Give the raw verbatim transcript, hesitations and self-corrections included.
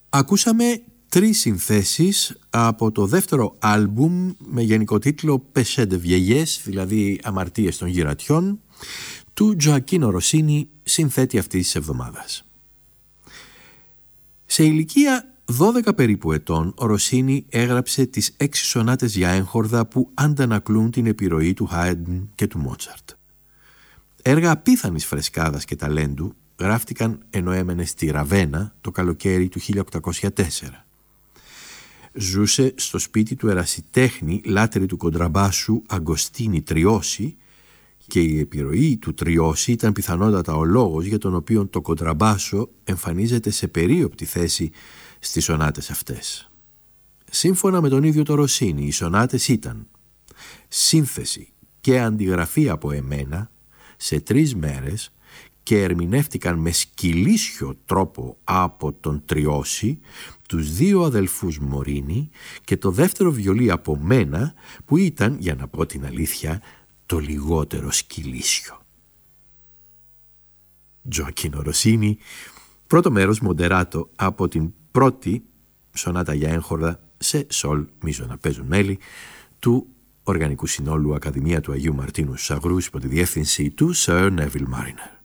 Ακούσαμε τρεις συνθέσεις από το δεύτερο άλμπουμ με γενικό τίτλο «Péché de vieillesse», δηλαδή «Αμαρτίες των γυρατιών», του Τζοακίνο Ροσίνι, συνθέτη αυτής της εβδομάδας. Σε ηλικία δώδεκα περίπου ετών, ο Ροσίνι έγραψε τις έξι σονάτες για έγχορδα που αντανακλούν την επιρροή του Χάιντν και του Μότσαρτ. Έργα απίθανης φρεσκάδας και ταλέντου γράφτηκαν ενώ έμενε στη Ραβένα το καλοκαίρι του χίλια οκτακόσια τέσσερα. Ζούσε στο σπίτι του ερασιτέχνη λάτρη του κοντραμπάσου Αγκοστίνη Τριώση και η επιρροή του Τριώση ήταν πιθανότατα ο λόγος για τον οποίο το κοντραμπάσο εμφανίζεται σε περίοπτη θέση στις σονάτες αυτές. Σύμφωνα με τον ίδιο το Ροσίνι, οι σονάτες ήταν σύνθεση και αντιγραφή από εμένα σε τρεις μέρες και ερμηνεύτηκαν με σκυλίσιο τρόπο από τον Τριώση, τους δύο αδελφούς Μωρίνι και το δεύτερο βιολί από μένα, που ήταν, για να πω την αλήθεια, το λιγότερο σκυλίσιο. Τζοακίνο Ροσίνι, πρώτο μέρος μοντεράτο από την πρώτη σονάτα για έγχορδα σε σολ, μίζωνα παίζουν μέλη, του Οργανικού Συνόλου Ακαδημία του Αγίου Μαρτίνου στους Αγρούς υπό τη διεύθυνση του Sir Neville Mariner.